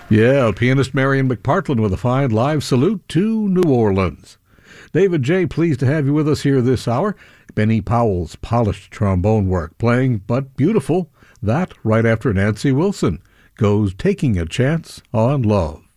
Yeah, pianist Marion McPartland with a fine live salute to New Orleans. David J., pleased to have you with us here this hour. Benny Powell's polished trombone work, playing but beautiful. That right after Nancy Wilson goes Taking a Chance on Love.